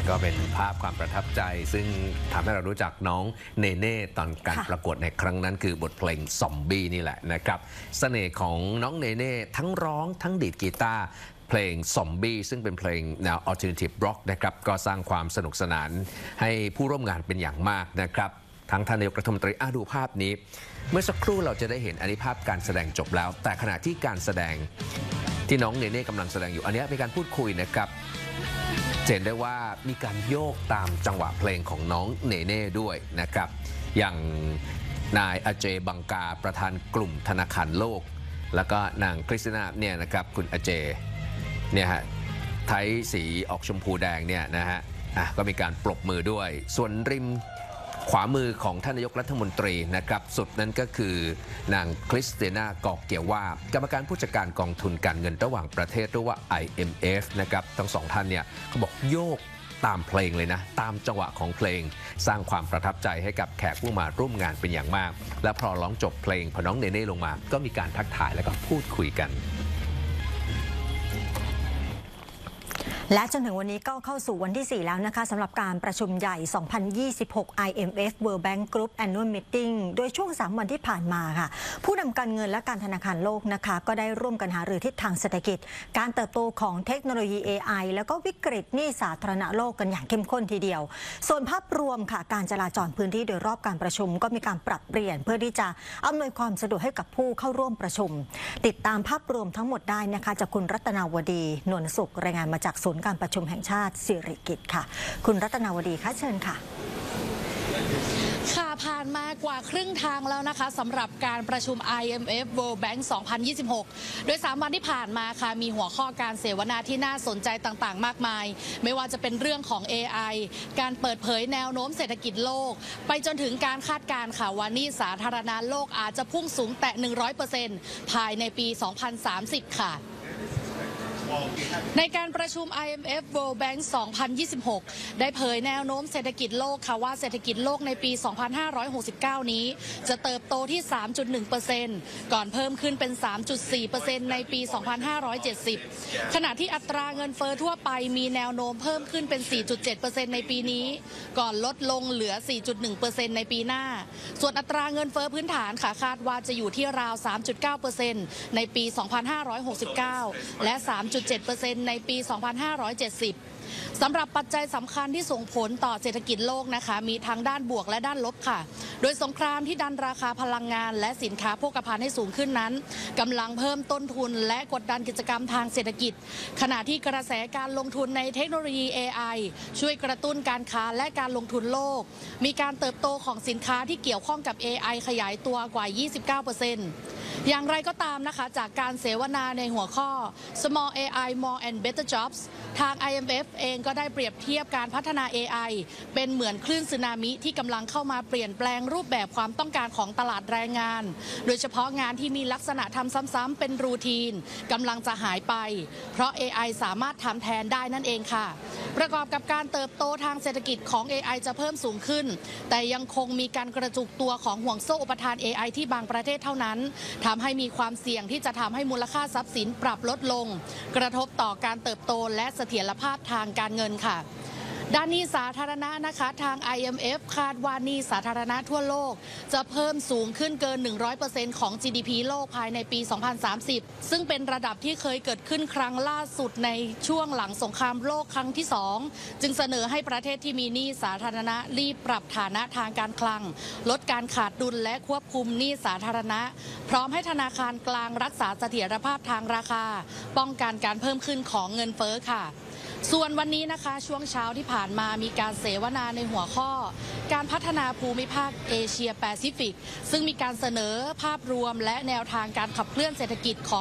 ก็เป็นภาพความประทับใจซึ่งทำให้เรารู้จักน้องเนเน่ตอนการประกวดในครั้งนั้นคือบทเพลงซอมบี้นี่แหละนะครับเสน่ห์ของน้องเนเน่ทั้งร้องทั้งดีดกีตาร์เพลงซอมบี้ซึ่งเป็นเพลงแนว Alternative Rock นะครับก็สร้างความสนุกสนานให้ผู้ร่วมงานเป็นอย่างมากนะครับทั้งท่านนายกรัฐมนตรีดูภาพนี้เมื่อสักครู่เราจะได้เห็นอันนี้ภาพการแสดงจบแล้วแต่ขณะที่การแสดงที่น้องเนเน่กำลังแสดงอยู่อันนี้มีการพูดคุยนะครับเห็นได้ว่ามีการโยกตามจังหวะเพลงของน้องเนเน่ด้วยนะครับอย่างนายอเจบังกาประธานกลุ่มธนาคารโลกแล้วก็นางคริสติน่าเนี่ยนะครับคุณอเจเนี่ยฮะไทยสีออกชมพูแดงเนี่ยนะฮะก็มีการปรบมือด้วยส่วนริมขวามือของท่านนายกรัฐมนตรีนะครับสุดนั้นก็คือนางคริสติน่ากอกเกียวว่ากรรมการผู้จัดการกองทุนการเงินระหว่างประเทศหรือว่า IMF นะครับทั้งสองท่านเนี่ยเขาบอกโยกตามเพลงเลยนะตามจังหวะของเพลงสร้างความประทับใจให้กับแขกผู้มาร่วมงานเป็นอย่างมากและพอร้องจบเพลงพอน้องเนเน่ลงมาก็มีการทักทายแล้วก็พูดคุยกันและจนถึงวันนี้ก็เข้าสู่วันที่ 4 แล้วนะคะสำหรับการประชุมใหญ่ 2026 IMF World Bank Group Annual Meeting โดยช่วง 3 วันที่ผ่านมาค่ะผู้นำการเงินและการธนาคารโลกนะคะก็ได้ร่วมกันหารือทิศทางเศรษฐกิจการเติบโตของเทคโนโลยี AI แล้วก็วิกฤตหนี้สาธารณะโลกกันอย่างเข้มข้นทีเดียวส่วนภาพรวมค่ะการจราจรพื้นที่โดยรอบการประชุมก็มีการปรับเปลี่ยนเพื่อที่จะอำนวยความสะดวกให้กับผู้เข้าร่วมประชุมติดตามภาพรวมทั้งหมดได้นะคะจากคุณรัตนาวดีนวลสุขรายงานมาจากศูนย์การประชุมแห่งชาติสิริกิติ์ค่ะคุณรัตนาวดีคะเชิญค่ะค่ะผ่านมากว่าครึ่งทางแล้วนะคะสำหรับการประชุม IMF World Bank 2026 โดย3 วันที่ผ่านมาค่ะมีหัวข้อการเสวนาที่น่าสนใจต่างๆมากมายไม่ว่าจะเป็นเรื่องของ AI การเปิดเผยแนวโน้มเศรษฐกิจโลกไปจนถึงการคาดการณ์ค่ะว่าหนี้สาธารณะโลกอาจจะพุ่งสูงแตะ 100% ภายในปี 2030 ค่ะในการประชุม IMF World Bank 2026 ได้เผยแนวโน้มเศรษฐกิจโลกค่ะว่าเศรษฐกิจโลกในปี 2569 นี้จะเติบโตที่ 3.1% ก่อนเพิ่มขึ้นเป็น 3.4% ในปี 2570 ขณะที่อัตราเงินเฟ้อทั่วไปมีแนวโน้มเพิ่มขึ้นเป็น 4.7% ในปีนี้ก่อนลดลงเหลือ 4.1% ในปีหน้าส่วนอัตราเงินเฟ้อพื้นฐานค่ะคาดว่าจะอยู่ที่ราว 3.9% ในปี 2569 และ 3.7% ในปี 2570 สำหรับปัจจัยสำคัญที่ส่งผลต่อเศรษฐกิจโลกนะคะมีทั้งด้านบวกและด้านลบค่ะโดยสงครามที่ดันราคาพลังงานและสินค้าโภคภัณฑ์ให้สูงขึ้นนั้นกำลังเพิ่มต้นทุนและกดดันกิจกรรมทางเศรษฐกิจขณะที่กระแสการลงทุนในเทคโนโลยี AI ช่วยกระตุ้นการค้าและการลงทุนโลกมีการเติบโตของสินค้าที่เกี่ยวข้องกับ AI ขยายตัวกว่า 29%อย่างไรก็ตามนะคะจากการเสวนาในหัวข้อ Small AI More and Better Jobs ทาง IMF เองก็ได้เปรียบเทียบการพัฒนา AI เป็นเหมือนคลื่นสึนามิที่กำลังเข้ามาเปลี่ยนแปลงรูปแบบความต้องการของตลาดแรงงานโดยเฉพาะงานที่มีลักษณะทำซ้ำๆเป็นรูทีนกำลังจะหายไปเพราะ AI สามารถทำแทนได้นั่นเองค่ะประกอบกับการเติบโตทางเศรษฐกิจของ AI จะเพิ่มสูงขึ้นแต่ยังคงมีการกระจุกตัวของห่วงโซ่อุปทาน AI ที่บางประเทศเท่านั้นทำให้มีความเสี่ยงที่จะทำให้มูลค่าทรัพย์สินปรับลดลงกระทบต่อการเติบโตและเสถียรภาพทางการเงินค่ะด้านหนี้สาธารณะนะคะทาง IMF คาดว่าหนี้สาธารณะทั่วโลกจะเพิ่มสูงขึ้นเกิน 100% ของ GDP โลกภายในปี 2030 ซึ่งเป็นระดับที่เคยเกิดขึ้นครั้งล่าสุดในช่วงหลังสงครามโลกครั้งที่ 2จึงเสนอให้ประเทศที่มีหนี้สาธารณะรีบปรับฐานะทางการคลังลดการขาดดุลและควบคุมหนี้สาธารณะพร้อมให้ธนาคารกลางรักษาเสถียรภาพทางราคาป้องกันการเพิ่มขึ้นของเงินเฟ้อค่ะส่วนวันนี้นะคะช่วงเช้าที่ผ่านมามีการเสวนาในหัวข้อการพัฒนาภูมิภาคเอเชียแปซิฟิกซึ่งมีการเสนอภาพรวมและแนวทางการขับเคลื่อนเศรษฐกิจของ